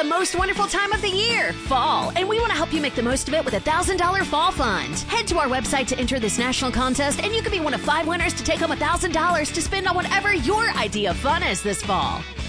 most wonderful time of the year, fall, and we want to help you make the most of it with a $1,000 fall fund. Head to our website to enter this national contest, and you could be one of 5 winners to take home $1,000 to spend on whatever your idea of fun is this fall.